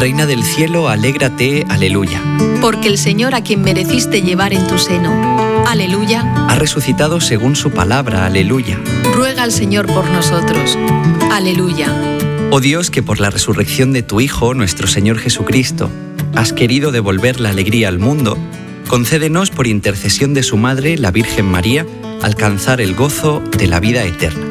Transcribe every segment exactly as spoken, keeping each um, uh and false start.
Reina del cielo, alégrate, aleluya. Porque el Señor, a quien mereciste llevar en tu seno, aleluya, ha resucitado según su palabra, aleluya. Ruega al Señor por nosotros, aleluya. Oh Dios, que por la resurrección de tu Hijo, nuestro Señor Jesucristo, has querido devolver la alegría al mundo, concédenos por intercesión de su Madre, la Virgen María, alcanzar el gozo de la vida eterna.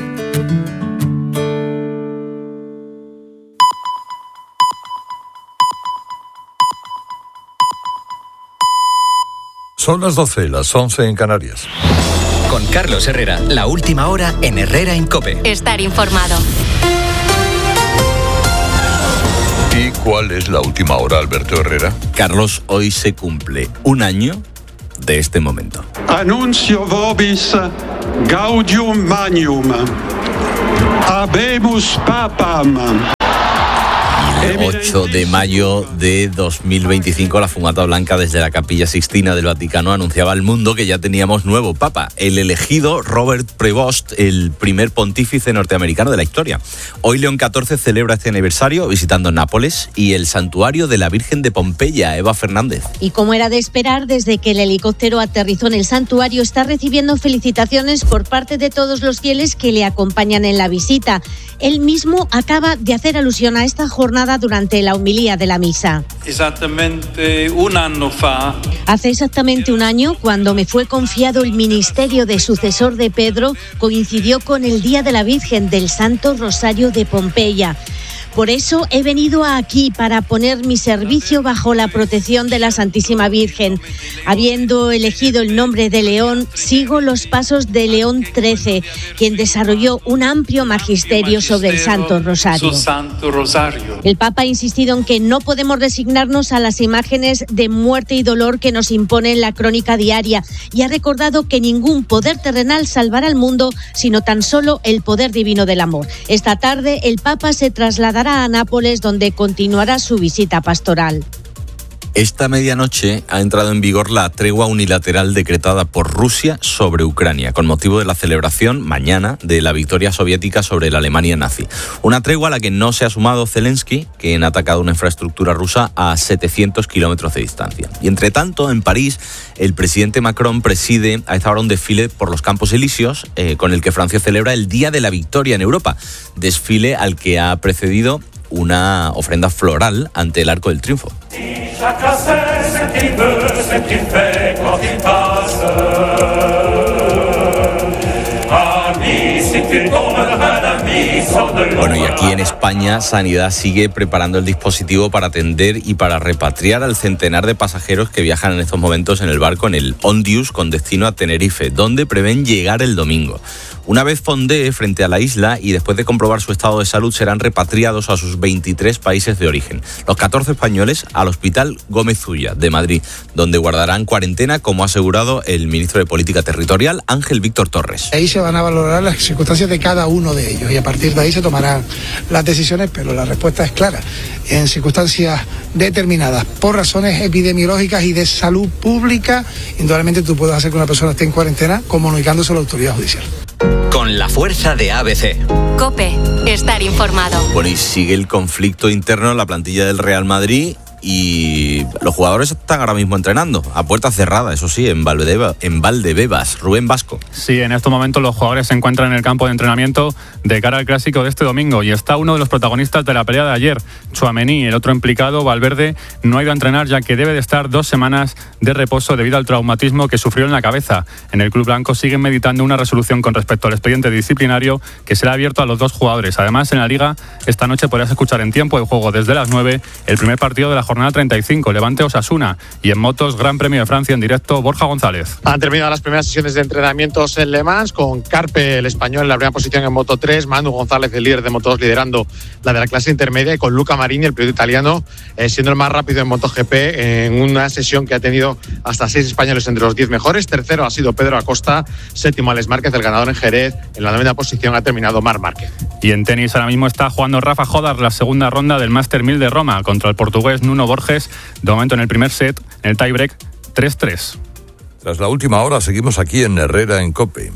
Son las doce, las once en Canarias. Con Carlos Herrera, la última hora en Herrera en COPE. Estar informado. ¿Y cuál es la última hora, Alberto Herrera? Carlos, hoy se cumple un año de este momento. Anuncio vobis gaudium magnum. Habemus papam. El ocho de mayo de dos mil veinticinco, la fumata blanca desde la Capilla Sixtina del Vaticano anunciaba al mundo que ya teníamos nuevo papa, el elegido Robert Prevost, el primer pontífice norteamericano de la historia. Hoy León catorce celebra este aniversario visitando Nápoles y el santuario de la Virgen de Pompeya. Eva Fernández. Y como era de esperar, desde que el helicóptero aterrizó en el santuario, está recibiendo felicitaciones por parte de todos los fieles que le acompañan en la visita. Él mismo acaba de hacer alusión a esta jornada durante la homilía de la misa. Exactamente un año fa. Hace exactamente un año, cuando me fue confiado el ministerio de sucesor de Pedro, coincidió con el Día de la Virgen del Santo Rosario de Pompeya. Por eso he venido aquí, para poner mi servicio bajo la protección de la Santísima Virgen. Habiendo elegido el nombre de León, sigo los pasos de León trece, quien desarrolló un amplio magisterio sobre el Santo Rosario. El Papa ha insistido en que no podemos resignarnos a las imágenes de muerte y dolor que nos impone la crónica diaria, y ha recordado que ningún poder terrenal salvará al mundo, sino tan solo el poder divino del amor. Esta tarde el Papa se trasladará a Nápoles, donde continuará su visita pastoral. Esta medianoche ha entrado en vigor la tregua unilateral decretada por Rusia sobre Ucrania, con motivo de la celebración mañana de la victoria soviética sobre la Alemania nazi. Una tregua a la que no se ha sumado Zelensky, quien ha atacado una infraestructura rusa a setecientos kilómetros de distancia. Y entre tanto, en París, el presidente Macron preside a esta hora un desfile por los Campos Elíseos, eh, con el que Francia celebra el Día de la Victoria en Europa. Desfile al que ha precedido una ofrenda floral ante el Arco del Triunfo. Bueno, y aquí en España, Sanidad sigue preparando el dispositivo para atender y para repatriar al centenar de pasajeros que viajan en estos momentos en el barco, en el Ondius, con destino a Tenerife, donde prevén llegar el domingo. Una vez fondee frente a la isla y después de comprobar su estado de salud, serán repatriados a sus veintitrés países de origen. Los catorce españoles al Hospital Gómez Ulla de Madrid, donde guardarán cuarentena, como ha asegurado el ministro de Política Territorial, Ángel Víctor Torres. Ahí se van a valorar las circunstancias de cada uno de ellos y a partir de ahí se tomarán las decisiones, pero la respuesta es clara. En circunstancias determinadas, por razones epidemiológicas y de salud pública, indudablemente tú puedes hacer que una persona esté en cuarentena comunicándose a la autoridad judicial. Con la fuerza de A B C. COPE, estar informado. Bueno, y sigue el conflicto interno en la plantilla del Real Madrid y los jugadores están ahora mismo entrenando a puerta cerrada, eso sí, en Valdebebas, en Valdebebas. Rubén Vasco. Sí, en estos momentos los jugadores se encuentran en el campo de entrenamiento de cara al clásico de este domingo y está uno de los protagonistas de la pelea de ayer, Tchouaméni. El otro implicado, Valverde, no ha ido a entrenar ya que debe de estar dos semanas de reposo debido al traumatismo que sufrió en la cabeza. En el club blanco siguen meditando una resolución con respecto al expediente disciplinario que será abierto a los dos jugadores. Además, en la Liga, esta noche podrás escuchar en tiempo de juego desde las nueve el primer partido de la jornada treinta y cinco, Levante Osasuna, y en motos, Gran Premio de Francia en directo, Borja González. Han terminado las primeras sesiones de entrenamientos en Le Mans, con Carpe, el español, en la primera posición en Moto tres, Manu González, el líder de Moto dos, liderando la de la clase intermedia, y con Luca Marini, el piloto italiano, eh, siendo el más rápido en MotoGP, en una sesión que ha tenido hasta seis españoles entre los diez mejores. Tercero ha sido Pedro Acosta, séptimo Alex Márquez, el ganador en Jerez. En la novena posición ha terminado Marc Márquez. Y en tenis ahora mismo está jugando Rafa Jodar la segunda ronda del Master mil de Roma contra el portugués Nuno Borges. De momento en el primer set, en el tiebreak, tres tres. Tras la última hora seguimos aquí en Herrera en COPE.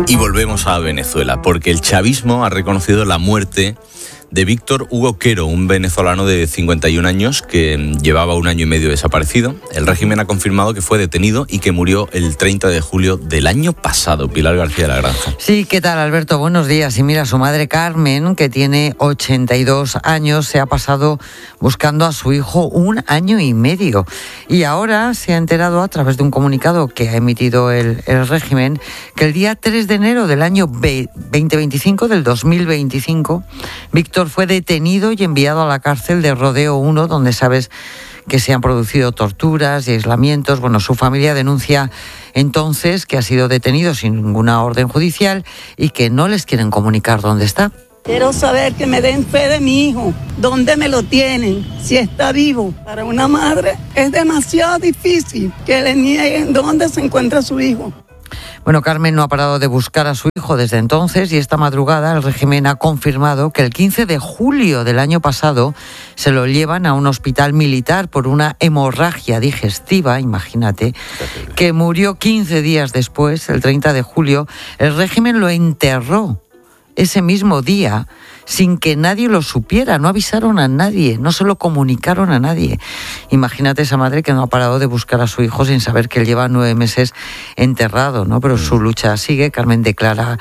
Y volvemos a Venezuela, porque el chavismo ha reconocido la muerte de Víctor Hugo Quero, un venezolano de cincuenta y un años que llevaba un año y medio desaparecido. El régimen ha confirmado que fue detenido y que murió el treinta de julio del año pasado. Pilar García de la Granja. Sí, ¿qué tal, Alberto? Buenos días. Y mira, su madre Carmen, que tiene ochenta y dos años, se ha pasado buscando a su hijo un año y medio. Y ahora se ha enterado a través de un comunicado que ha emitido el, el régimen que el día tres de enero del año veinte veinticinco, del dos mil veinticinco, Víctor fue detenido y enviado a la cárcel de Rodeo uno, donde sabes que se han producido torturas y aislamientos. Bueno, su familia denuncia entonces que ha sido detenido sin ninguna orden judicial y que no les quieren comunicar dónde está. Quiero saber que me den fe de mi hijo, dónde me lo tienen, si está vivo. Para una madre es demasiado difícil que le nieguen dónde se encuentra su hijo. Bueno, Carmen no ha parado de buscar a su hijo desde entonces y esta madrugada el régimen ha confirmado que el quince de julio del año pasado se lo llevan a un hospital militar por una hemorragia digestiva, imagínate, que murió quince días después, el treinta de julio. El régimen lo enterró ese mismo día sin que nadie lo supiera, no avisaron a nadie, no se lo comunicaron a nadie. Imagínate esa madre que no ha parado de buscar a su hijo sin saber que él lleva nueve meses enterrado, ¿no? Pero su lucha sigue. Carmen declara,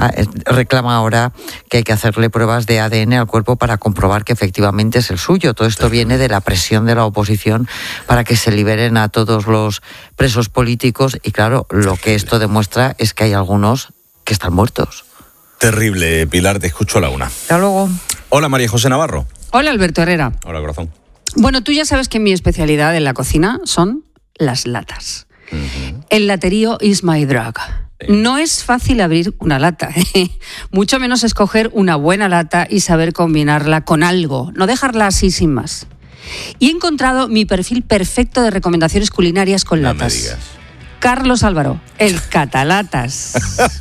reclama ahora que hay que hacerle pruebas de A D N al cuerpo para comprobar que efectivamente es el suyo. Todo esto viene de la presión de la oposición para que se liberen a todos los presos políticos y claro, lo que esto demuestra es que hay algunos que están muertos. Terrible, Pilar, te escucho a la una. Hasta luego. Hola, María José Navarro. Hola, Alberto Herrera. Hola, corazón. Bueno, tú ya sabes que mi especialidad en la cocina son las latas. Uh-huh. El laterío is my drug. Sí. No es fácil abrir una lata, ¿eh? Mucho menos escoger una buena lata y saber combinarla con algo, no dejarla así sin más. Y he encontrado mi perfil perfecto de recomendaciones culinarias con no latas. Me digas. Carlos Álvaro, el catalatas.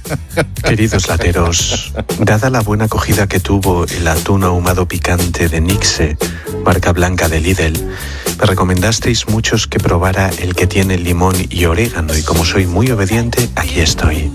Queridos lateros, dada la buena acogida que tuvo el atún ahumado picante de Nixe, marca blanca de Lidl, me recomendasteis muchos que probara el que tiene limón y orégano y como soy muy obediente, aquí estoy.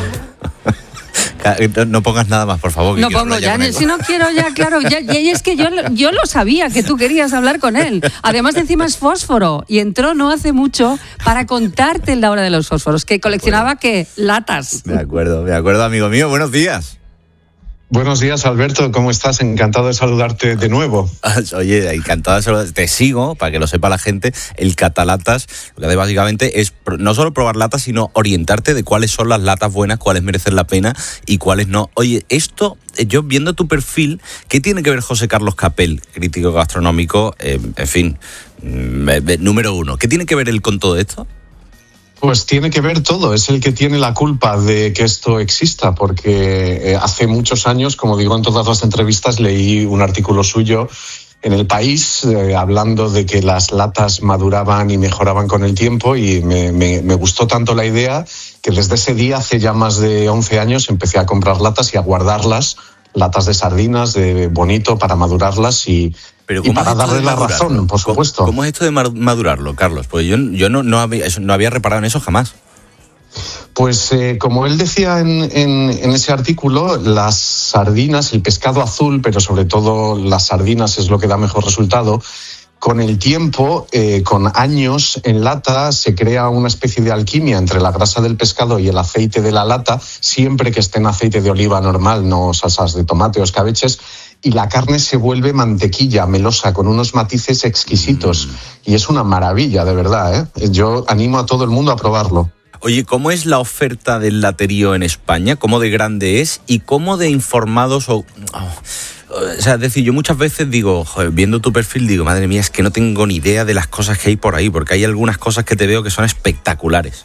No pongas nada más, por favor. Que no pongo ya, ya si no quiero ya, claro, ya, ya, y es que yo, yo lo sabía que tú querías hablar con él. Además, de encima es fósforo y entró no hace mucho para contarte la hora de los fósforos, que coleccionaba, ¿qué? Latas. De acuerdo, de acuerdo, amigo mío. Buenos días. Buenos días, Alberto. ¿Cómo estás? Encantado de saludarte de nuevo. Oye, encantado de saludarte. Te sigo, para que lo sepa la gente, el catalatas, lo que hace básicamente es no solo probar latas, sino orientarte de cuáles son las latas buenas, cuáles merecen la pena y cuáles no. Oye, esto, yo viendo tu perfil, ¿qué tiene que ver José Carlos Capel, crítico gastronómico, eh, en fin, eh, número uno? ¿Qué tiene que ver él con todo esto? Pues tiene que ver todo, es el que tiene la culpa de que esto exista, porque hace muchos años, como digo en todas las entrevistas, leí un artículo suyo en El País eh, hablando de que las latas maduraban y mejoraban con el tiempo y me, me, me gustó tanto la idea que desde ese día, hace ya más de once años, empecé a comprar latas y a guardarlas, latas de sardinas, de bonito, para madurarlas y... Pero y para darle la razón, por supuesto. ¿Cómo, ¿Cómo es esto de madurarlo, Carlos? Pues yo, yo no, no, había, no había reparado en eso jamás. Pues eh, como él decía en, en, en ese artículo, las sardinas, el pescado azul, pero sobre todo las sardinas es lo que da mejor resultado. Con el tiempo, eh, con años en lata, se crea una especie de alquimia entre la grasa del pescado y el aceite de la lata, siempre que esté en aceite de oliva normal, no salsas de tomate o escabeches, y la carne se vuelve mantequilla, melosa, con unos matices exquisitos. Mm. Y es una maravilla, de verdad, ¿eh? Yo animo a todo el mundo a probarlo. Oye, ¿cómo es la oferta del laterío en España? ¿Cómo de grande es? ¿Y cómo de informados o...? Oh, o sea, es decir, yo muchas veces digo, joder, viendo tu perfil, digo, madre mía, es que no tengo ni idea de las cosas que hay por ahí, porque hay algunas cosas que te veo que son espectaculares.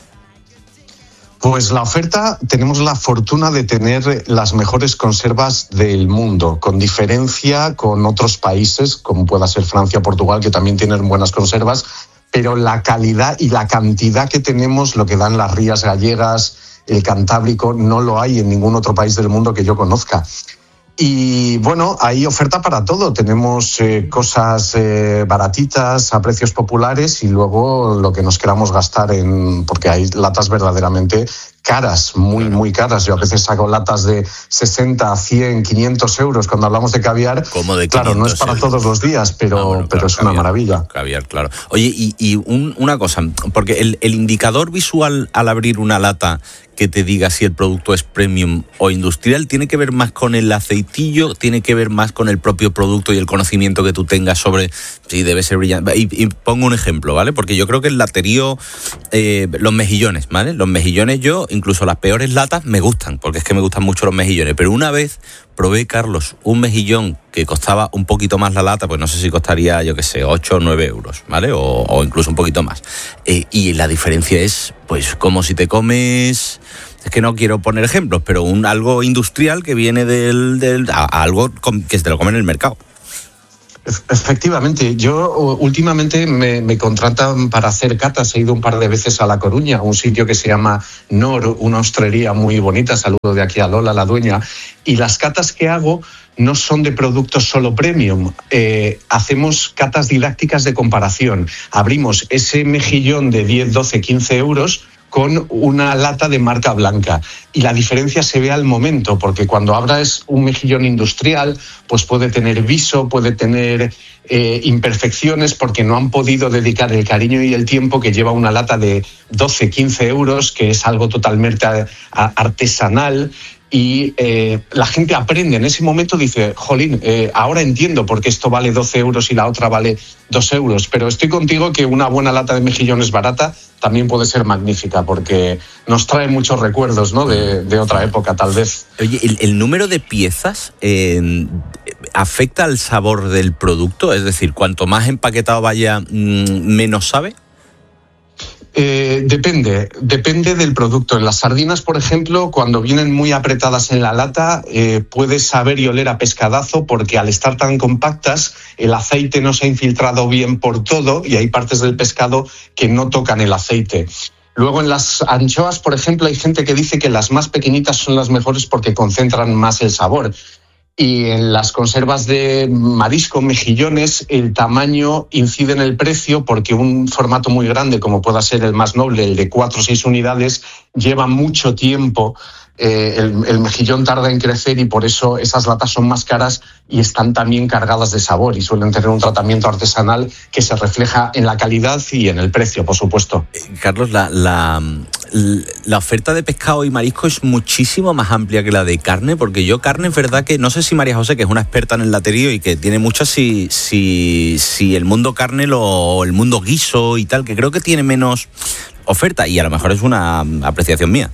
Pues la oferta, tenemos la fortuna de tener las mejores conservas del mundo, con diferencia con otros países, como pueda ser Francia o Portugal, que también tienen buenas conservas, pero la calidad y la cantidad que tenemos, lo que dan las rías gallegas, el Cantábrico, no lo hay en ningún otro país del mundo que yo conozca. Y bueno, hay oferta para todo. Tenemos eh, cosas eh, baratitas a precios populares y luego lo que nos queramos gastar en, porque hay latas verdaderamente caras, muy, muy caras. Yo a veces saco latas de sesenta, cien, quinientos euros cuando hablamos de caviar. Como de claro, no es para euros. Todos los días, pero, ah, bueno, claro, pero es caviar, una maravilla. Caviar, claro. Oye, y, y un, una cosa, porque el, el indicador visual al abrir una lata que te diga si el producto es premium o industrial, ¿tiene que ver más con el aceitillo? ¿Tiene que ver más con el propio producto y el conocimiento que tú tengas sobre si debe ser brillante? Y, y pongo un ejemplo, ¿vale? Porque yo creo que el laterío, eh, los mejillones, ¿vale? Los mejillones yo, incluso las peores latas, me gustan, porque es que me gustan mucho los mejillones. Pero una vez probé, Carlos, un mejillón que costaba un poquito más la lata, pues no sé si costaría, yo qué sé, ocho o nueve euros, ¿vale? O, o incluso un poquito más. Eh, y la diferencia es, pues, como si te comes... Es que no quiero poner ejemplos, pero un algo industrial que viene del... del a, a algo que se te lo come en el mercado. Efectivamente, yo últimamente me, me contratan para hacer catas. He ido un par de veces a La Coruña, a un sitio que se llama Nor, una hostelería muy bonita. Saludo de aquí a Lola, la dueña. Y las catas que hago no son de productos solo premium. Eh, hacemos catas didácticas de comparación. Abrimos ese mejillón de diez, doce, quince euros con una lata de marca blanca. Y la diferencia se ve al momento, porque cuando abras un mejillón industrial, pues puede tener viso, puede tener eh, imperfecciones, porque no han podido dedicar el cariño y el tiempo que lleva una lata de doce, quince euros, que es algo totalmente artesanal. Y eh, la gente aprende en ese momento, dice, jolín, eh, ahora entiendo por qué esto vale doce euros y la otra vale dos euros. Pero estoy contigo que una buena lata de mejillones barata también puede ser magnífica, porque nos trae muchos recuerdos, ¿no? de, de otra época, tal vez. Oye, ¿el, el número de piezas eh, afecta al sabor del producto? Es decir, cuanto más empaquetado vaya, mmm, menos sabe. Eh, depende, depende del producto. En las sardinas, por ejemplo, cuando vienen muy apretadas en la lata, eh, puedes saber y oler a pescadazo, porque al estar tan compactas, el aceite no se ha infiltrado bien por todo y hay partes del pescado que no tocan el aceite. Luego en las anchoas, por ejemplo, hay gente que dice que las más pequeñitas son las mejores porque concentran más el sabor. Y en las conservas de marisco, mejillones, el tamaño incide en el precio, porque un formato muy grande, como pueda ser el más noble, el de cuatro o seis unidades, lleva mucho tiempo. Eh, el, el mejillón tarda en crecer y por eso esas latas son más caras y están también cargadas de sabor y suelen tener un tratamiento artesanal que se refleja en la calidad y en el precio, por supuesto. Eh, Carlos, la, la, la oferta de pescado y marisco es muchísimo más amplia que la de carne, porque yo carne es verdad que no sé si María José, que es una experta en el laterío y que tiene muchas, si, si, si el mundo carne o el mundo guiso y tal, que creo que tiene menos oferta, y a lo mejor es una apreciación mía.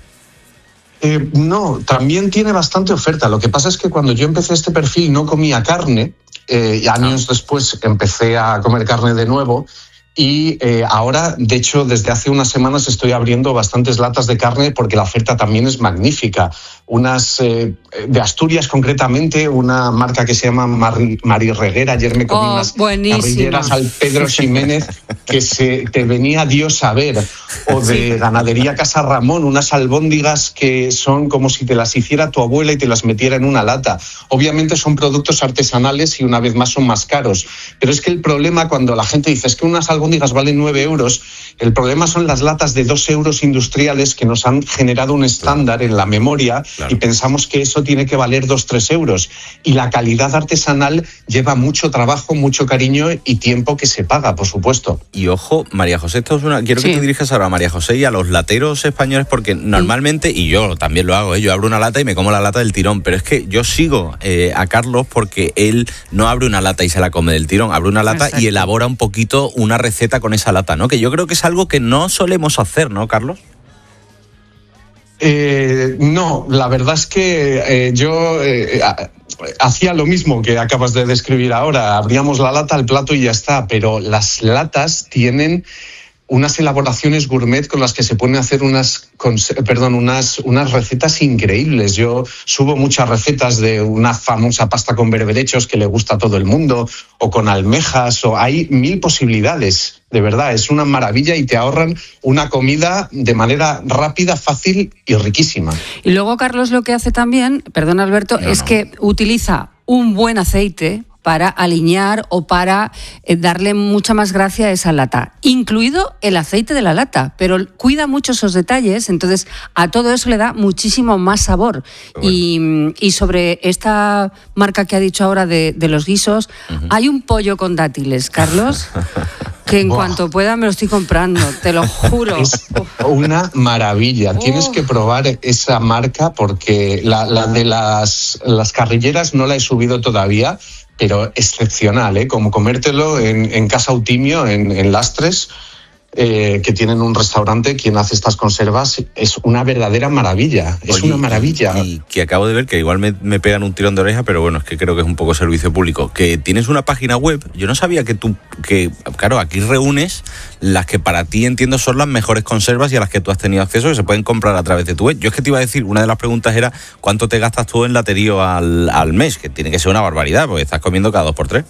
Eh, no, también tiene bastante oferta. Lo que pasa es que cuando yo empecé este perfil no comía carne, eh, y años ah. después empecé a comer carne de nuevo. Y eh, ahora, de hecho, desde hace unas semanas estoy abriendo bastantes latas de carne porque la oferta también es magnífica. Unas eh, de Asturias, concretamente, una marca que se llama Mari, Mari Reguera. Ayer me comí oh, unas carrilleras al Pedro Ximénez que se te venía Dios a ver. O de sí. Ganadería Casa Ramón, unas albóndigas que son como si te las hiciera tu abuela y te las metiera en una lata. Obviamente son productos artesanales y una vez más son más caros. Pero es que el problema cuando la gente dice es que unas albóndigas albóndigas valen nueve euros, el problema son las latas de dos euros industriales que nos han generado un estándar claro. en la memoria claro. y pensamos que eso tiene que valer dos, tres euros. Y la calidad artesanal lleva mucho trabajo, mucho cariño y tiempo que se paga, por supuesto. Y ojo, María José, esto es una... quiero sí. que te dirijas ahora a María José y a los lateros españoles, porque normalmente, y yo también lo hago, ¿eh? Yo abro una lata y me como la lata del tirón, pero es que yo sigo eh, a Carlos porque él no abre una lata y se la come del tirón, abre una lata Exacto. y elabora un poquito una receta con esa lata, ¿no? Que yo creo que es algo que no solemos hacer, ¿no, Carlos? Eh, no, la verdad es que eh, yo eh, hacía lo mismo que acabas de describir ahora. Abríamos la lata, el plato y ya está, pero las latas tienen unas elaboraciones gourmet con las que se pueden hacer unas, con, perdón, unas, unas recetas increíbles. Yo subo muchas recetas de una famosa pasta con berberechos que le gusta a todo el mundo, o con almejas, o hay mil posibilidades. De verdad, es una maravilla y te ahorran una comida de manera rápida, fácil y riquísima. Y luego Carlos lo que hace también, perdón Alberto, no, es no. que utiliza un buen aceite, para alinear o para eh, darle mucha más gracia a esa lata, incluido el aceite de la lata, pero cuida mucho esos detalles, entonces a todo eso le da muchísimo más sabor. Bueno. Y, y sobre esta marca que ha dicho ahora de, de los guisos, uh-huh. hay un pollo con dátiles, Carlos, que en Buah. cuanto pueda me lo estoy comprando, te lo juro. Es una maravilla, tienes que probar esa marca porque la, la de las, las carrilleras no la he subido todavía, pero excepcional, ¿eh? Como comértelo en, en Casa Utimio, en, en Lastres, eh, que tienen un restaurante, quien hace estas conservas, es una verdadera maravilla, es Oye, una maravilla. Y, y que acabo de ver que igual me, me pegan un tirón de oreja, pero bueno, es que creo que es un poco servicio público, que tienes una página web. Yo no sabía que tú, que claro, aquí reúnes las que para ti entiendo son las mejores conservas y a las que tú has tenido acceso, que se pueden comprar a través de tu web. Yo es que te iba a decir, una de las preguntas era ¿cuánto te gastas tú en laterío al, al mes? Que tiene que ser una barbaridad, porque estás comiendo cada dos por tres.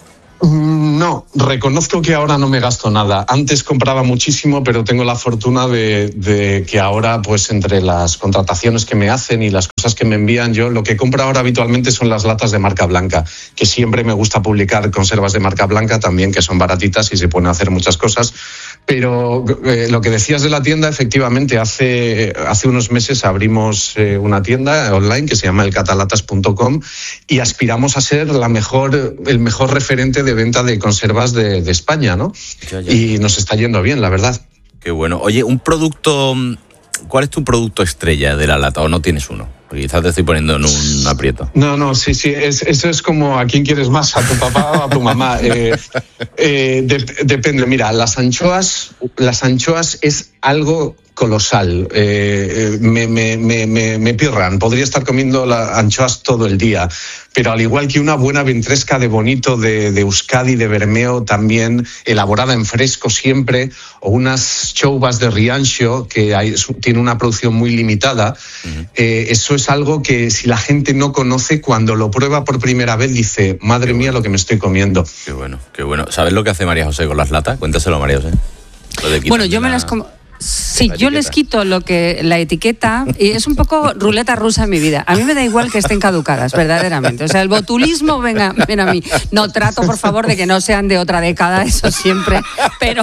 No, reconozco que ahora no me gasto nada. Antes compraba muchísimo, pero tengo la fortuna de, de que ahora, pues entre las contrataciones que me hacen y las cosas que me envían, yo lo que compro ahora habitualmente son las latas de marca blanca, que siempre me gusta publicar conservas de marca blanca también, que son baratitas y se pueden hacer muchas cosas. Pero eh, lo que decías de la tienda, efectivamente, hace, hace unos meses abrimos eh, una tienda online que se llama el catalatas punto com y aspiramos a ser la mejor, el mejor referente de venta de conservas de, de España, ¿no? Ya, ya. Y nos está yendo bien, la verdad. Qué bueno. Oye, un producto, ¿cuál es tu producto estrella de la lata o no tienes uno? Porque quizás te estoy poniendo en un aprieto. No, no, sí, sí, es, eso es como a quién quieres más, a tu papá o a tu mamá. Eh, eh, de, depende, mira, las anchoas, las anchoas es algo colosal, eh, me, me, me, me, me pirran, podría estar comiendo las anchoas todo el día, pero al igual que una buena ventresca de bonito de, de Euskadi, de Bermeo, también elaborada en fresco siempre, o unas chouvas de Rianxo, que hay, tiene una producción muy limitada, uh-huh. eh, eso es algo que si la gente no conoce, cuando lo prueba por primera vez dice, madre mía lo que me estoy comiendo. Qué bueno, qué bueno. ¿Sabes lo que hace María José con las latas? Cuéntaselo, María José. Bueno, yo me las como... Sí, yo les quito lo que la etiqueta y es un poco ruleta rusa en mi vida. A mí me da igual que estén caducadas, verdaderamente. O sea, el botulismo, venga, ven a mí. No trato, por favor, de que no sean de otra década, eso siempre. Pero,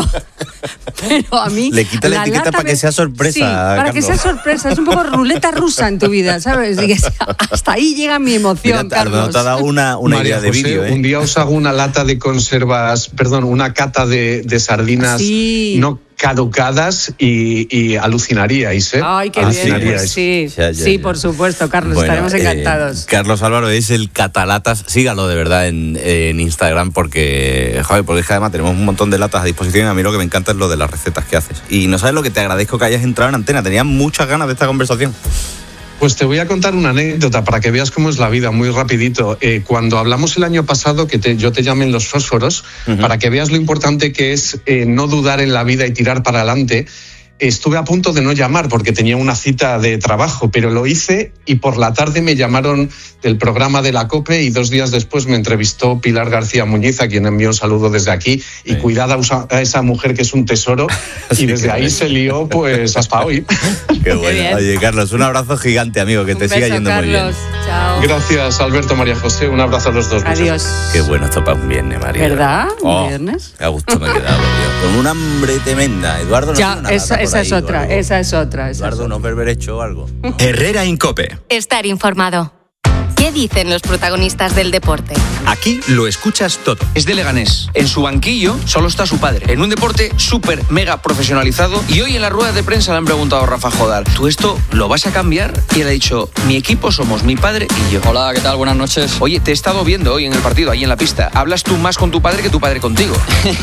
pero a mí... Le quita la, la etiqueta para me... que sea sorpresa, Sí, para Carlos. que sea sorpresa. Es un poco ruleta rusa en tu vida, ¿sabes? Y que hasta ahí llega mi emoción, Mira, Carlos. te ha dado una, una idea de vídeo, ¿eh? Un día os hago una lata de conservas, perdón, una cata de, de sardinas sí. no caducadas y, y alucinaríais, ¿eh? Ay, qué bien, pues sí, ya, ya, sí, ya. Por supuesto, Carlos, bueno, estaremos encantados. Eh, Carlos Álvaro es el Catalatas, sígalo de verdad en, en Instagram porque, joder, porque es que además tenemos un montón de latas a disposición y a mí lo que me encanta es lo de las recetas que haces. Y no sabes lo que te agradezco que hayas entrado en antena, tenía muchas ganas de esta conversación. Pues te voy a contar una anécdota para que veas cómo es la vida, muy rapidito. Eh, cuando hablamos el año pasado, que te, yo te llamé en los fósforos, uh-huh. para que veas lo importante que es eh, no dudar en la vida y tirar para adelante, estuve a punto de no llamar porque tenía una cita de trabajo, pero lo hice y por la tarde me llamaron del programa de la COPE y dos días después me entrevistó Pilar García Muñiz, a quien envío un saludo desde aquí, y sí. cuidad a esa mujer que es un tesoro, y sí, desde ahí bien. Se lió pues hasta hoy. Qué bueno. Qué Oye, Carlos, un abrazo gigante, amigo, que un te beso, siga yendo Carlos. Muy bien. Chao. Gracias, Alberto, María José, un abrazo a los dos. Adiós. Muchas. Qué bueno esto para un viernes, María. ¿Verdad? Oh, ¿Un viernes? A gusto me he quedado, tío. Con un hambre tremenda. Eduardo no ya, tiene una esa, esa es otra, algo. esa es otra. Esa Eduardo, es otra. no berberecho o algo. Herrera Incope. Estar informado. ¿Qué dicen los protagonistas del deporte? Aquí lo escuchas todo. Es de Leganés. En su banquillo solo está su padre. En un deporte súper mega profesionalizado. Y hoy en la rueda de prensa le han preguntado a Rafa Jodar, ¿tú esto lo vas a cambiar? Y él ha dicho, mi equipo somos mi padre y yo. Hola, ¿qué tal? Buenas noches. Oye, te he estado viendo hoy en el partido, ahí en la pista. Hablas tú más con tu padre que tu padre contigo.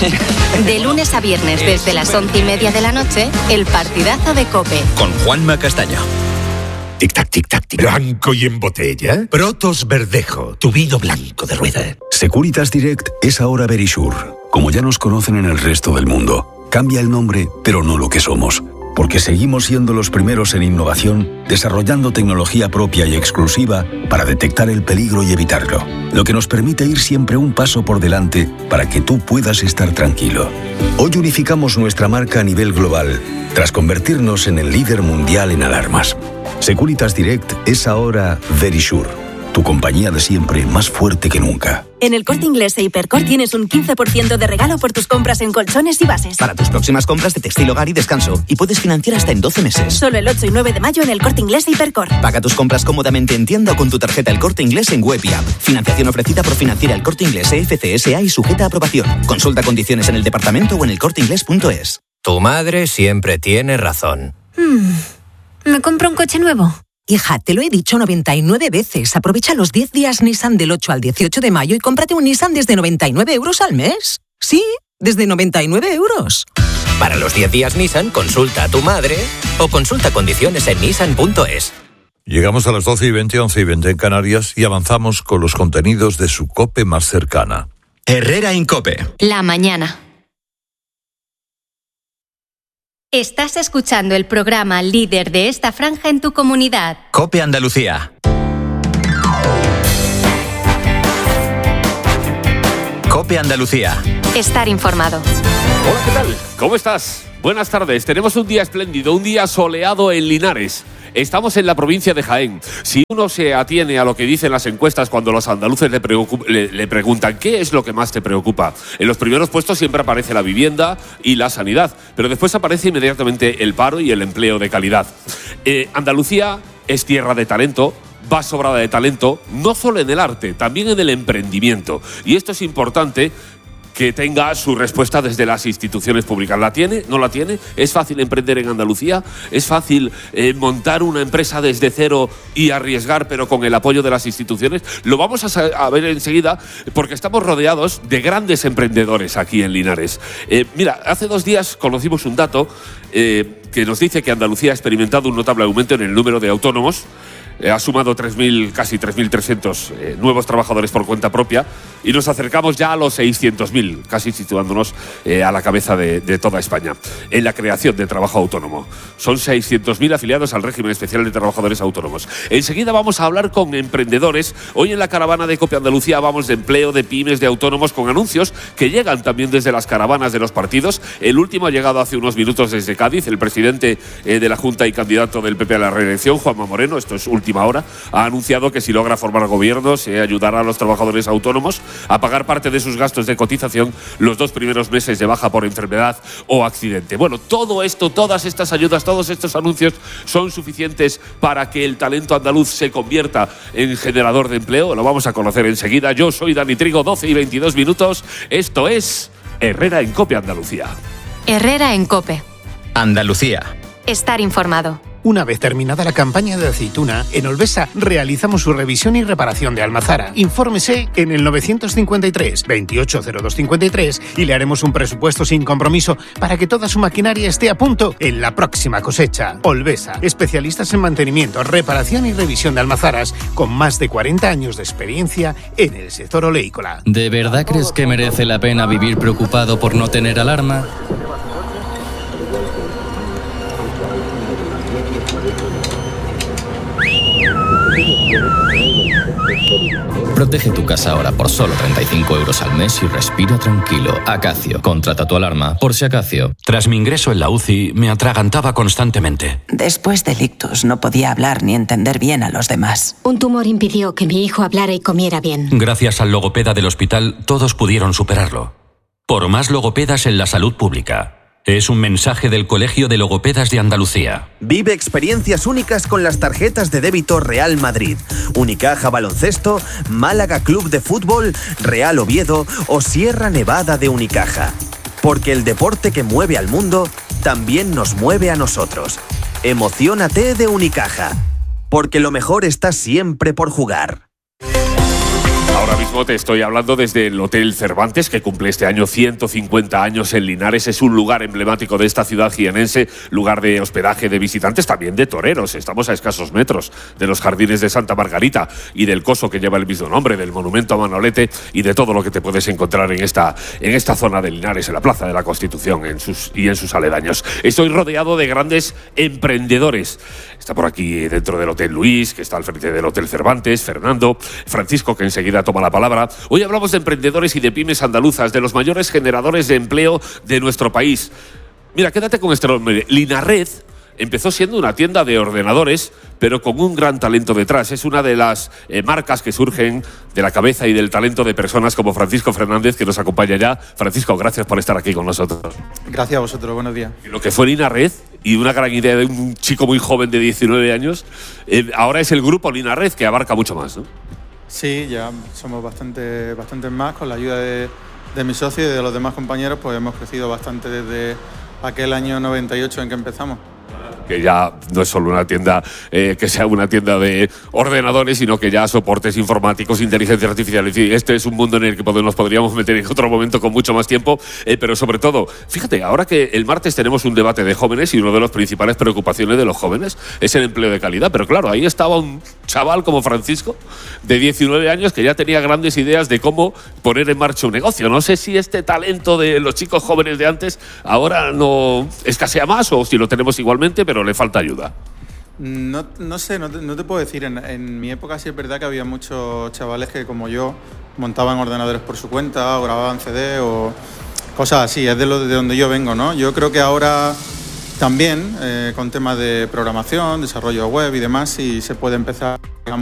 De lunes a viernes desde las once y media de la noche, el partidazo de COPE. Con Juanma Castaño. Tic-tac, tic-tac, tic. Blanco y en botella. Protos Verdejo, tu vino blanco de rueda. Securitas Direct es ahora Verisure, como ya nos conocen en el resto del mundo. Cambia el nombre, pero no lo que somos. Porque seguimos siendo los primeros en innovación, desarrollando tecnología propia y exclusiva para detectar el peligro y evitarlo. Lo que nos permite ir siempre un paso por delante para que tú puedas estar tranquilo. Hoy unificamos nuestra marca a nivel global, tras convertirnos en el líder mundial en alarmas. Securitas Direct es ahora Verisure, tu compañía de siempre más fuerte que nunca. En El Corte Inglés e Hipercor tienes un quince por ciento de regalo por tus compras en colchones y bases. Para tus próximas compras de textil, hogar y descanso. Y puedes financiar hasta en doce meses. Solo el ocho y nueve de mayo en El Corte Inglés e Hipercor. Paga tus compras cómodamente en tienda o con tu tarjeta El Corte Inglés en web y app. Financiación ofrecida por Financiera El Corte Inglés E F C S A y sujeta a aprobación. Consulta condiciones en el departamento o en elcorteinglés punto es. Tu madre siempre tiene razón. Hmm. ¿Me compro un coche nuevo? Hija, te lo he dicho noventa y nueve veces. Aprovecha los diez días Nissan del ocho al dieciocho de mayo y cómprate un Nissan desde noventa y nueve euros al mes. Sí, desde noventa y nueve euros. Para los diez días Nissan, consulta a tu madre o consulta condiciones en nissan punto es. Llegamos a las doce y veinte, once y veinte en Canarias y avanzamos con los contenidos de su COPE más cercana. Herrera en COPE. La mañana. Estás escuchando el programa líder de esta franja en tu comunidad. COPE Andalucía. COPE Andalucía. Estar informado. Hola, ¿qué tal? ¿Cómo estás? Buenas tardes. Tenemos un día espléndido, un día soleado en Linares. Estamos en la provincia de Jaén. Si uno se atiene a lo que dicen las encuestas cuando los andaluces le, preocup- le, le preguntan ¿qué es lo que más te preocupa? En los primeros puestos siempre aparece la vivienda y la sanidad, pero después aparece inmediatamente el paro y el empleo de calidad. Eh, Andalucía es tierra de talento, va sobrada de talento, no solo en el arte, también en el emprendimiento. Y esto es importante que tenga su respuesta desde las instituciones públicas. ¿La tiene? ¿No la tiene? ¿Es fácil emprender en Andalucía? ¿Es fácil eh, montar una empresa desde cero y arriesgar, pero con el apoyo de las instituciones? Lo vamos a, a ver enseguida, porque estamos rodeados de grandes emprendedores aquí en Linares. Eh, mira, hace dos días conocimos un dato eh, que nos dice que Andalucía ha experimentado un notable aumento en el número de autónomos. Eh, ha sumado tres mil, casi tres mil trescientos eh, nuevos trabajadores por cuenta propia y nos acercamos ya a los seiscientos mil, casi situándonos eh, a la cabeza de, de toda España en la creación de trabajo autónomo. Son seiscientos mil afiliados al régimen especial de trabajadores autónomos. Enseguida vamos a hablar con emprendedores. Hoy en la caravana de COPE Andalucía vamos de empleo, de pymes, de autónomos, con anuncios que llegan también desde las caravanas de los partidos. El último ha llegado hace unos minutos desde Cádiz. El presidente eh, de la Junta y candidato del P P a la reelección, Juanma Moreno, esto es última hora, ha anunciado que si logra formar gobierno se ayudará a los trabajadores autónomos a pagar parte de sus gastos de cotización los dos primeros meses de baja por enfermedad o accidente. Bueno, todo esto, todas estas ayudas, todos estos anuncios son suficientes para que el talento andaluz se convierta en generador de empleo. Lo vamos a conocer enseguida. Yo soy Dani Trigo, doce y veintidós minutos. Esto es Herrera en COPE Andalucía. Herrera en COPE. Andalucía. Estar informado. Una vez terminada la campaña de aceituna, en Olvesa realizamos su revisión y reparación de almazara. Infórmese en el novecientos cincuenta y tres, veintiocho cero dos cincuenta y tres y le haremos un presupuesto sin compromiso para que toda su maquinaria esté a punto en la próxima cosecha. Olvesa, especialistas en mantenimiento, reparación y revisión de almazaras, con más de cuarenta años de experiencia en el sector oleícola. ¿De verdad crees que merece la pena vivir preocupado por no tener alarma? Protege tu casa ahora por solo treinta y cinco euros al mes y respira tranquilo. Acacio, contrata tu alarma por si Acacio. Tras mi ingreso en la U C I, me atragantaba constantemente. Después del ictus, no podía hablar ni entender bien a los demás. Un tumor impidió que mi hijo hablara y comiera bien. Gracias al logopeda del hospital, todos pudieron superarlo. Por más logopedas en la salud pública. Es un mensaje del Colegio de Logopedas de Andalucía. Vive experiencias únicas con las tarjetas de débito Real Madrid, Unicaja Baloncesto, Málaga Club de Fútbol, Real Oviedo o Sierra Nevada de Unicaja. Porque el deporte que mueve al mundo también nos mueve a nosotros. Emociónate de Unicaja. Porque lo mejor está siempre por jugar. Ahora mismo te estoy hablando desde el Hotel Cervantes, que cumple este año ciento cincuenta años en Linares. Es un lugar emblemático de esta ciudad jienense, lugar de hospedaje de visitantes, también de toreros. Estamos a escasos metros de los jardines de Santa Margarita y del coso que lleva el mismo nombre, del monumento a Manolete y de todo lo que te puedes encontrar en esta, en esta zona de Linares, en la Plaza de la Constitución en sus, y en sus aledaños. Estoy rodeado de grandes emprendedores. Está por aquí dentro del Hotel Luis, que está al frente del Hotel Cervantes, Fernando, Francisco, que enseguida toma la palabra. Hoy hablamos de emprendedores y de pymes andaluzas, de los mayores generadores de empleo de nuestro país. Mira, quédate con este nombre. Linared empezó siendo una tienda de ordenadores, pero con un gran talento detrás. Es una de las eh, marcas que surgen de la cabeza y del talento de personas como Francisco Fernández, que nos acompaña ya. Francisco, gracias por estar aquí con nosotros. Gracias a vosotros, buenos días. Lo que fue Linared, y una gran idea de un chico muy joven de diecinueve años, eh, ahora es el grupo Linared, que abarca mucho más, ¿no? Sí, ya somos bastante, bastante más. Con la ayuda de, de mis socios y de los demás compañeros, pues hemos crecido bastante desde aquel año noventa y ocho en que empezamos. Que ya no es solo una tienda eh, que sea una tienda de ordenadores, sino que ya soportes informáticos, inteligencia artificial. Es decir, este es un mundo en el que nos podríamos meter en otro momento con mucho más tiempo, eh, pero sobre todo, fíjate, ahora que el martes tenemos un debate de jóvenes y una de las principales preocupaciones de los jóvenes es el empleo de calidad, pero claro, ahí estaba un chaval como Francisco, de diecinueve años, que ya tenía grandes ideas de cómo poner en marcha un negocio. No sé si este talento de los chicos jóvenes de antes ahora no escasea más o si lo tenemos igualmente, pero le falta ayuda. No, no sé, no te, no te puedo decir. En, en mi época sí es verdad que había muchos chavales que, como yo, montaban ordenadores por su cuenta o grababan C D o cosas así. Es de, lo, de donde yo vengo, ¿no? Yo creo que ahora también, eh, con temas de programación, desarrollo web y demás, sí se puede empezar